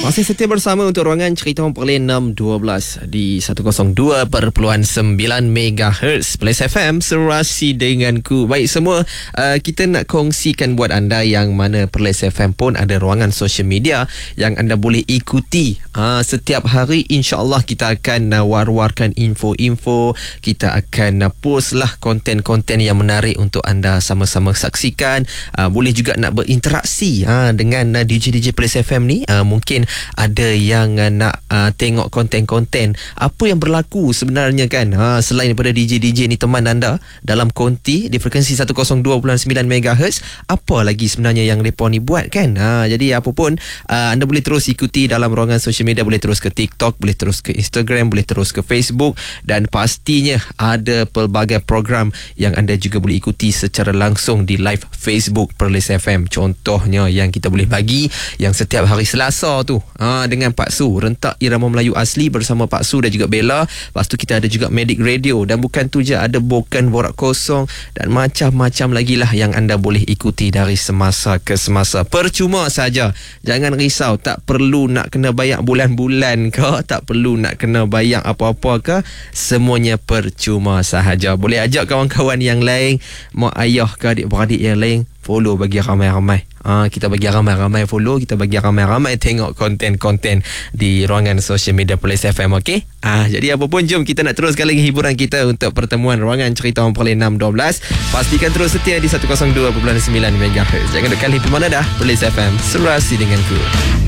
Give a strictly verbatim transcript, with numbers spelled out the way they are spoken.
Masih setia bersama untuk ruangan cerita orang Perlis enam dua belas di seratus dua perpuluhan sembilan megahertz Perlis F M, serasi denganku. Baik semua, uh, kita nak kongsikan buat anda yang mana Perlis F M pun ada ruangan social media yang anda boleh ikuti. Uh, setiap hari insya-Allah kita akan uh, war-warkan info-info, kita akan uh, post lah konten-konten yang menarik untuk anda sama-sama saksikan. Uh, boleh juga nak berinteraksi uh, dengan uh, D J D J Perlis F M ni. Uh, mungkin ada yang uh, nak uh, tengok konten-konten apa yang berlaku sebenarnya kan, ha, selain daripada D J D J ni teman anda dalam konti di frekuensi seratus dua perpuluhan sembilan megahertz, apa lagi sebenarnya yang mereka ni buat kan. Ha, jadi apa pun uh, anda boleh terus ikuti dalam ruangan social media, boleh terus ke TikTok, boleh terus ke Instagram, boleh terus ke Facebook, dan pastinya ada pelbagai program yang anda juga boleh ikuti secara langsung di live Facebook Perlis F M. Contohnya yang kita boleh bagi yang setiap hari Selasa tu, ha, dengan Pak Su, rentak irama Melayu asli bersama Pak Su dan juga Bella. Lepas tu kita ada juga Medic Radio, dan bukan tu je, ada Bukan Borak Kosong dan macam-macam lagi lah yang anda boleh ikuti dari semasa ke semasa. Percuma saja, jangan risau, tak perlu nak kena bayar bulan-bulan ke, tak perlu nak kena bayar apa-apa ke, semuanya percuma sahaja. Boleh ajak kawan-kawan yang lain, mak ayah ke adik-beradik yang lain, follow bagi ramai-ramai. Ha, kita bagi ramai-ramai follow, kita bagi ramai-ramai tengok konten-konten di ruangan social media Perlis F M, okey? Ah, jadi apa pun, jom kita nak teruskan lagi hiburan kita untuk pertemuan ruangan cerita orang Perlis enam dua belas. Pastikan terus setia di seratus dua perpuluhan sembilan megahertz. Jangan duk kali pergi mana dah. Perlis F M, serasi denganku.